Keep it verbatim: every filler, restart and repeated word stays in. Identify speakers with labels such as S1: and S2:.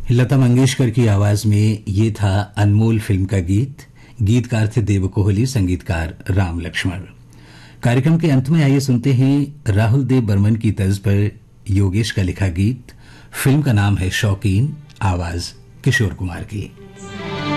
S1: लता मंगेशकर की आवाज में ये था अनमोल फिल्म का गीत। गीतकार थे देव कोहली, संगीतकार राम लक्ष्मण। कार्यक्रम के अंत में आइए सुनते हैं राहुल देव बर्मन की तर्ज पर योगेश का लिखा गीत। फिल्म का नाम है शौकीन, आवाज किशोर कुमार की।